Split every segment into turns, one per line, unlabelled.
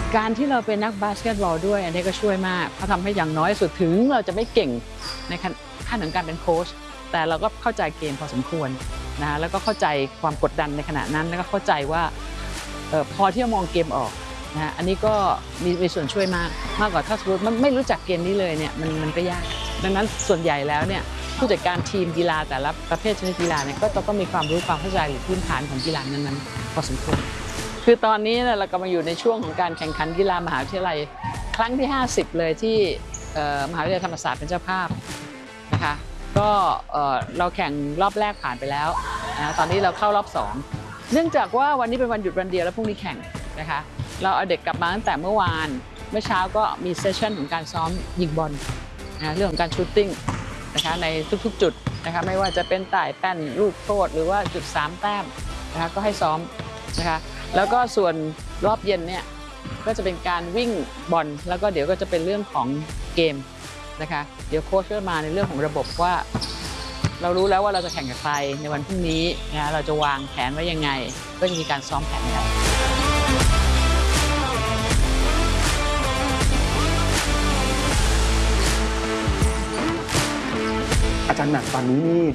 การที่เราเป็นนักบาสเกตบอลด้วยอันนี้ก็ช่วยมากเพราะทำให้อย่างน้อยสุดถึงเราจะไม่เก่งในขั้นของการเป็นโค้ชแต่เราก็เข้าใจเกมพอสมควรนะแล้วก็เข้าใจความกดดันในขณะนั้นแล้วก็เข้าใจว่าพอที่จะมองเกมออกนะอันนี้ก็มีส่วนช่วยมากกว่าถ้าสมมติมันไม่รู้จักเกมนี้เลยเนี่ยมันก็ยากดังนั้นส่วนใหญ่แล้วเนี่ยผู้จัดการทีมกีฬาแต่ละประเภทชนิดกีฬาเนี่ยก็ต้องมีความรู้ความเข้าใจหรือพื้นฐานของกีฬานั้นๆพอสมควรคือตอนนี้เรากำลังอยู่ในช่วงของการแข่งขันกีฬามหาวิทยาลัยครั้งที่50เลยที่มหาวิทยาลัยธรรมศาสตร์เป็นเจ้าภาพนะคะก็เราแข่งรอบแรกผ่านไปแล้วนะตอนนี้เราเข้ารอบ2เนื่องจากว่าวันนี้เป็นวันหยุดวันเดียวแล้วพรุ่งนี้แข่งนะคะเราเอาเด็กกลับมาตั้งแต่เมื่อวานเมื่อเช้าก็มีเซสชั่นของการซ้อมยิงบอลนะเรื่องของการชูตติ้งนะคะในทุกๆจุดนะคะไม่ว่าจะเป็นต่ายแป้นลูกโทษหรือว่าจุด3แต้มนะคะก็ให้ซ้อมนะคะแล้วก็ส่วนรอบเย็นเนี่ยก็จะเป็นการวิ่งบอลแล้วก็เดี๋ยวก็จะเป็นเรื่องของเกมนะคะเดี๋ยวโค้ชก็มาในเรื่องของระบบว่าเรารู้แล้วว่าเราจะแข่งกับใครในวันพรุ่งนี้นะเราจะวางแผนไว้ยังไงก็จะมีการซ้อมแผนกัน
อาจารย์หนักตอนนี้นี่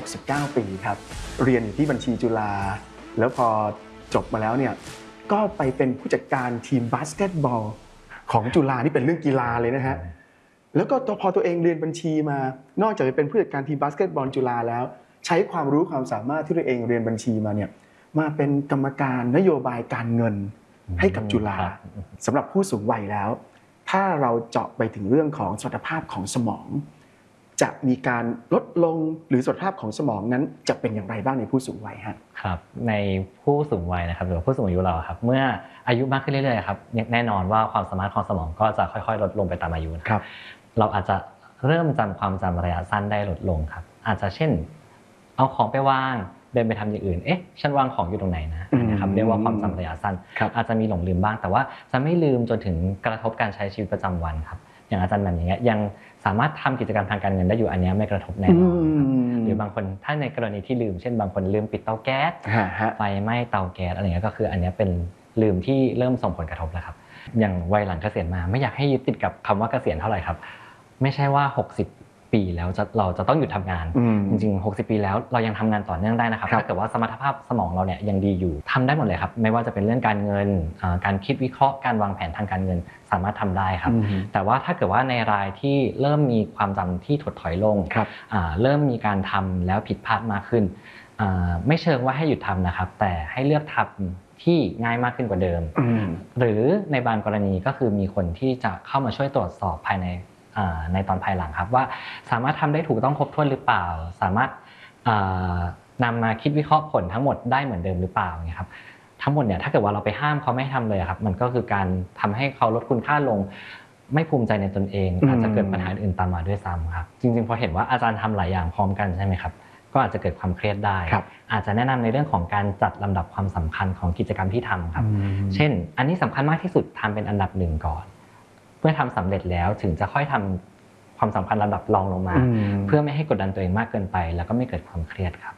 69ปีครับเรียนอยู่ที่บัญชีจุฬาแล้วพอจบมาแล้วเนี่ยก็ไปเป็นผู้จัดการทีมบาสเกตบอลของจุฬานี่เป็นเรื่องกีฬาเลยนะฮะแล้วก็พอตัวเองเรียนบัญชีมานอกจากจะเป็นผู้จัดการทีมบาสเกตบอลจุฬาแล้วใช้ความรู้ความสามารถที่ตัวเองเรียนบัญชีมาเนี่ยมาเป็นกรรมการนโยบายการเงินให้กับจุฬาสำหรับผู้สูงวัยแล้วถ้าเราเจาะไปถึงเรื่องของสมรรถภาพของสมองจะมีการลดลงหรือสมรรถภาพของสมองนั้นจะเป็นอย่างไรบ้างในผู้สูงวัยฮะ
ครับในผู้สูงวัยนะครับหรือผู้สูงอายุเราครับเมื่ออายุมากขึ้นเรื่อยๆครับแน่นอนว่าความสามารถของสมองก็จะค่อยๆลดลงไปตามอายุครับเราอาจจะเริ่มจำความจำระยะสั้นได้ลดลงครับอาจจะเช่นเอาของไปวางเดินไปทำอย่างอื่นฉันวางของอยู่ตรงไหนนะครับเรียกว่าความจำระยะสั้นอาจจะมีหลงลืมบ้างแต่ว่าจะไม่ลืมจนถึงกระทบการใช้ชีวิตประจำวันครับอย่างอาจารย์แบบอย่างเงี้ยยังสามารถทำกิจกรรมทางการเงินได้อยู่อันนี้ไม่กระทบแน่นอนหรือบางคนถ้าในกรณีที่ลืมเช่นบางคนลืมปิดเตาแก๊สไฟไหม้เตาแก๊สอะไรเงี้ยก็คืออันนี้เป็นลืมที่เริ่มส่งผลกระทบแล้วครับอย่างวัยหลังเกษียณมาไม่อยากให้ยึดติดกับคำว่าเกษียณเท่าไหร่ครับไม่ใช่ว่า60ปีแล้วเราจะต้องหยุดทำงานจริงๆ60ปีแล้วเรายังทำงานต่อเนื่องได้นะครับถ้าเกิดว่าสมรรถภาพสมองเราเนี่ยยังดีอยู่ทำได้หมดเลยครับไม่ว่าจะเป็นเรื่องการเงินการคิดวิเคราะห์การวางแผนทางการเงินสามารถทำได้ครับแต่ว่าถ้าเกิดว่าในรายที่เริ่มมีความจำที่ถดถอยลงเริ่มมีการทำแล้วผิดพลาดมากขึ้นไม่เชิงว่าให้หยุดทำนะครับแต่ให้เลือกทำที่ง่ายมากขึ้นกว่าเดิมหรือในบางกรณีก็คือมีคนที่จะเข้ามาช่วยตรวจสอบภายในตอนภายหลังครับว่าสามารถทำได้ถูกต้องครบถ้วนหรือเปล่าสามารถนำมาคิดวิเคราะห์ผลทั้งหมดได้เหมือนเดิมหรือเปล่าเนี่ยครับทั้งหมดเนี่ยถ้าเกิดว่าเราไปห้ามเขาไม่ทำเลยครับมันก็คือการทำให้เขาลดคุณค่าลงไม่ภูมิใจในตนเองอาจจะเกิดปัญหาอื่นตามมาด้วยซ้ำครับจริงๆพอเห็นว่าอาจารย์ทำหลายอย่างพร้อมกันใช่ไหมครับก็อาจจะเกิดความเครียดได้อาจจะแนะนำในเรื่องของการจัดลำดับความสำคัญของกิจกรรมที่ทำครับเช่นอันนี้สำคัญมากที่สุดทำเป็นอันดับ1ก่อนเมื่อทำสำเร็จแล้วถึงจะค่อยทำความสำคัญระดับรองลงมาเพื่อไม่ให้กดดันตัวเองมากเกินไปแล้วก็ไม่เกิดความเครียดครับ